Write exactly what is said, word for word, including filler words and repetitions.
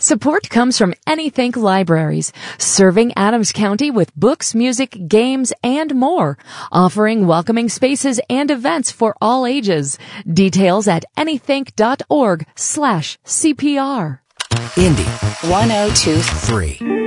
Support comes from AnyThink Libraries, serving Adams County with books, music, games, and more, offering welcoming spaces and events for all ages. Details at anythink.org slash CPR. Indy one oh two three.